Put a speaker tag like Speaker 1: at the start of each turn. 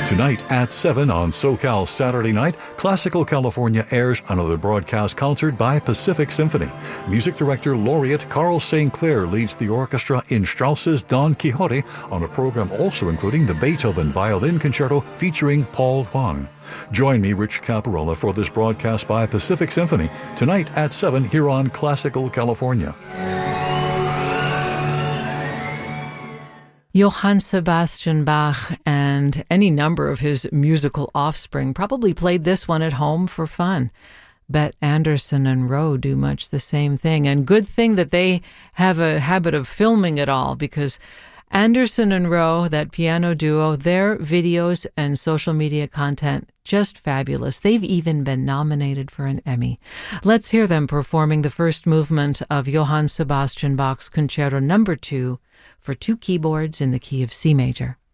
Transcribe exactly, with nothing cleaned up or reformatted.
Speaker 1: Tonight at seven on SoCal Saturday Night, Classical California airs another broadcast concert by Pacific Symphony. Music director laureate Carl Saint Clair leads the orchestra in Strauss's Don Quixote on a program also including the Beethoven Violin Concerto featuring Paul Huang. Join me, Rich Caparola, for this broadcast by Pacific Symphony tonight at seven here on Classical California.
Speaker 2: Johann Sebastian Bach and any number of his musical offspring probably played this one at home for fun. Bet Anderson and Rowe do much the same thing. And good thing that they have a habit of filming it all, because Anderson and Rowe, that piano duo, their videos and social media content, just fabulous. They've even been nominated for an Emmy. Let's hear them performing the first movement of Johann Sebastian Bach's Concerto Number Two for two keyboards in the key of C major.